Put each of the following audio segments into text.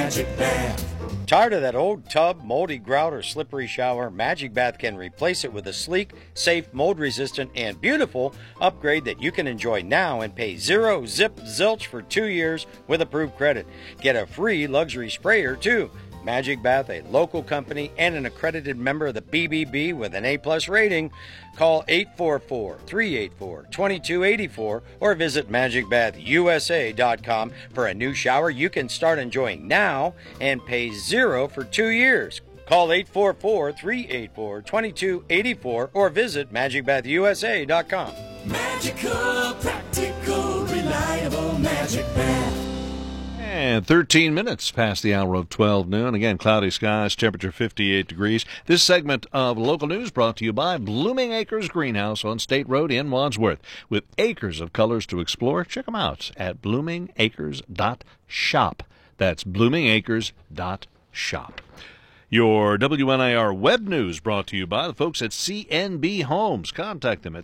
Magic Bath. Tired of that old tub, moldy grout, or slippery shower? Magic Bath can replace it with a sleek, safe, mold-resistant, and beautiful upgrade that you can enjoy now and pay zero zip zilch for 2 years with approved credit. Get a free luxury sprayer, too. Magic Bath, a local company and an accredited member of the BBB with an A+ rating. Call 844-384-2284 or visit magicbathusa.com for a new shower you can start enjoying now and pay zero for 2 years. Call 844-384-2284 or visit magicbathusa.com. Magical, practical, reliable Magic Bath. And 13 minutes past the hour of 12 noon. Again, cloudy skies, temperature 58 degrees. This segment of local news brought to you by Blooming Acres Greenhouse on State Road in Wadsworth. With acres of colors to explore, check them out at bloomingacres.shop. That's bloomingacres.shop. Your WNIR web news brought to you by the folks at CNB Homes. Contact them at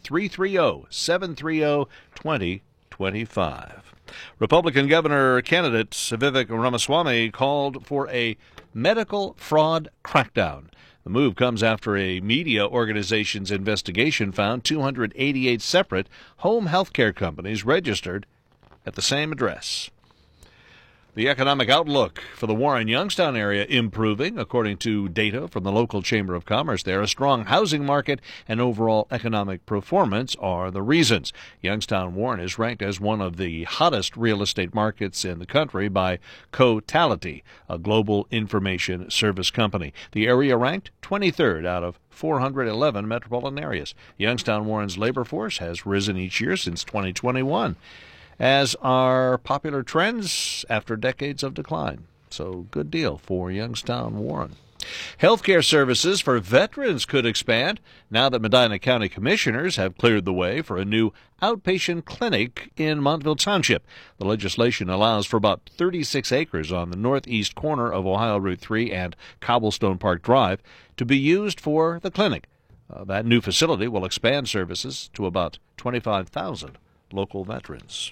330-730-2025. Republican governor candidate Vivek Ramaswamy called for a medical fraud crackdown. The move comes after a media organization's investigation found 288 separate home health care companies registered at the same address. The economic outlook for the Warren-Youngstown area improving, according to data from the local Chamber of Commerce there. A strong housing market and overall economic performance are the reasons. Youngstown-Warren is ranked as one of the hottest real estate markets in the country by Cotality, a global information service company. The area ranked 23rd out of 411 metropolitan areas. Youngstown-Warren's labor force has risen each year since 2021. As are popular trends after decades of decline. So good deal for Youngstown-Warren. Healthcare services for veterans could expand now that Medina County commissioners have cleared the way for a new outpatient clinic in Montville Township. The legislation allows for about 36 acres on the northeast corner of Ohio Route 3 and Cobblestone Park Drive to be used for the clinic. That new facility will expand services to about 25,000 local veterans.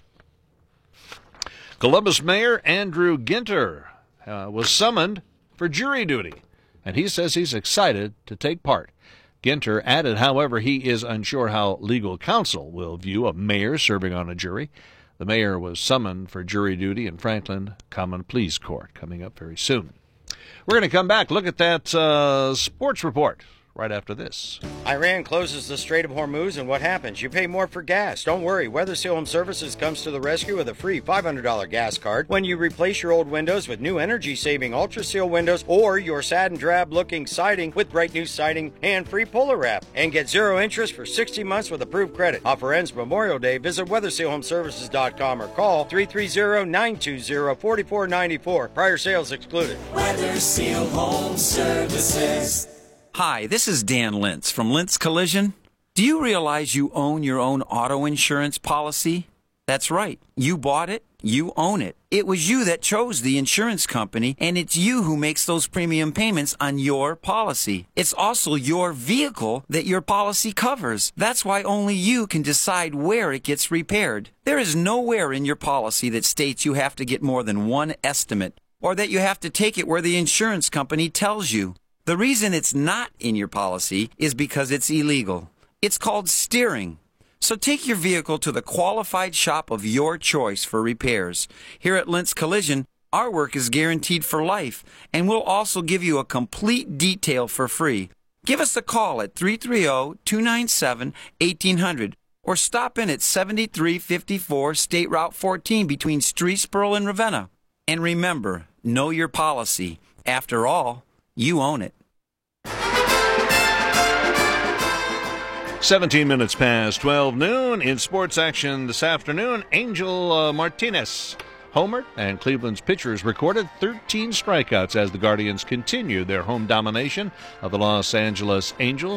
Columbus Mayor Andrew Ginter was summoned for jury duty, and he says he's excited to take part. Ginter added, however, he is unsure how legal counsel will view a mayor serving on a jury. The mayor was summoned for jury duty in Franklin Common Pleas Court, coming up very soon. We're going to come back, look at that sports report right after this. Iran closes the Strait of Hormuz, and what happens? You pay more for gas. Don't worry, Weather Seal Home Services comes to the rescue with a free $500 gas card when you replace your old windows with new energy-saving Ultra Seal windows or your sad and drab-looking siding with bright new siding and free Polar Wrap. And get zero interest for 60 months with approved credit. Offer ends Memorial Day. Visit WeatherSealHomeservices.com or call 330-920-4494. Prior sales excluded. Weather Seal Home Services. Hi, this is Dan Lintz from Lintz Collision. Do you realize you own your own auto insurance policy? That's right. You bought it. You own it. It was you that chose the insurance company, and it's you who makes those premium payments on your policy. It's also your vehicle that your policy covers. That's why only you can decide where it gets repaired. There is nowhere in your policy that states you have to get more than one estimate, or that you have to take it where the insurance company tells you. The reason it's not in your policy is because it's illegal. It's called steering. So take your vehicle to the qualified shop of your choice for repairs. Here at Lintz Collision, our work is guaranteed for life, and we'll also give you a complete detail for free. Give us a call at 330-297-1800 or stop in at 7354 State Route 14 between Streetsboro and Ravenna. And remember, know your policy. After all, you own it. 17 minutes past 12 noon. In sports action this afternoon, Angel Martinez homered, and Cleveland's pitchers recorded 13 strikeouts as the Guardians continued their home domination of the Los Angeles Angels.